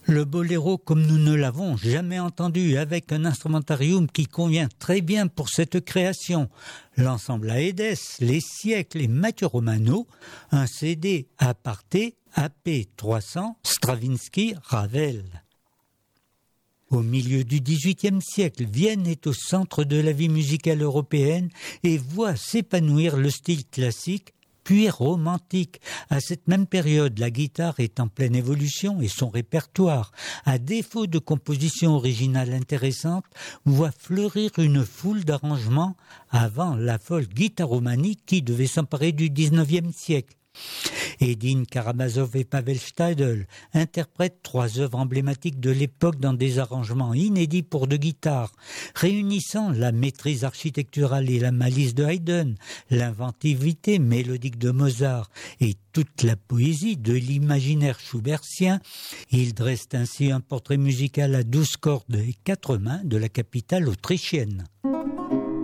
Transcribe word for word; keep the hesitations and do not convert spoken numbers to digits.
Le boléro comme nous ne l'avons jamais entendu, avec un instrumentarium qui convient très bien pour cette création. L'ensemble Aedes, Les Siècles et Mathieu Romano, un C D aparté A P trois cents Stravinsky Ravel. Au milieu du dix-huitième siècle, Vienne est au centre de la vie musicale européenne et voit s'épanouir le style classique puis romantique. À cette même période, la guitare est en pleine évolution et son répertoire, à défaut de compositions originales intéressantes, voit fleurir une foule d'arrangements avant la folle guitaromanie qui devait s'emparer du dix-neuvième siècle. Edine Karamazov et Pavel Steidl interprètent trois œuvres emblématiques de l'époque dans des arrangements inédits pour deux guitares, réunissant la maîtrise architecturale et la malice de Haydn, l'inventivité mélodique de Mozart et toute la poésie de l'imaginaire schubertien. Ils dressent ainsi un portrait musical à douze cordes et quatre mains de la capitale autrichienne.